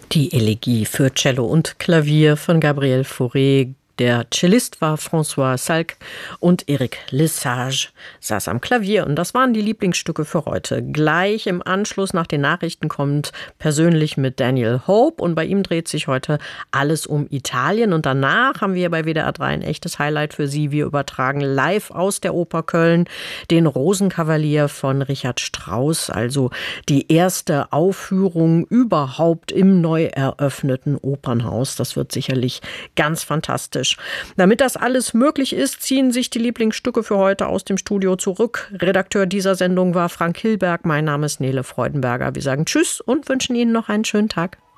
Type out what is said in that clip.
Die Elegie für Cello und Klavier von Gabriel Fauré. Der Cellist war François Salk und Eric Lesage saß am Klavier. Und das waren die Lieblingsstücke für heute. Gleich im Anschluss nach den Nachrichten kommt persönlich mit Daniel Hope. Und bei ihm dreht sich heute alles um Italien. Und danach haben wir bei WDR 3 ein echtes Highlight für Sie. Wir übertragen live aus der Oper Köln den Rosenkavalier von Richard Strauss. Also die erste Aufführung überhaupt im neu eröffneten Opernhaus. Das wird sicherlich ganz fantastisch. Damit das alles möglich ist, ziehen sich die Lieblingsstücke für heute aus dem Studio zurück. Redakteur dieser Sendung war Frank Hilberg. Mein Name ist Nele Freudenberger. Wir sagen Tschüss und wünschen Ihnen noch einen schönen Tag.